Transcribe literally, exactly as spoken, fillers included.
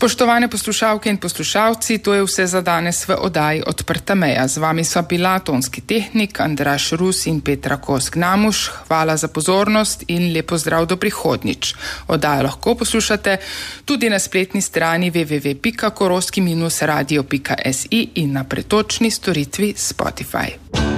Spoštovane poslušalke in poslušalci, to je vse za danes v oddaji Odprta meja. Z vami sva bila tonski tehnik Andraž Rus in Petra Kos-Gnamuš. Hvala za pozornost in lepo zdrav do prihodnjič. Oddajo lahko poslušate tudi na spletni strani w w w pika koroski dash radio pika s i in na pretočni storitvi Spotify.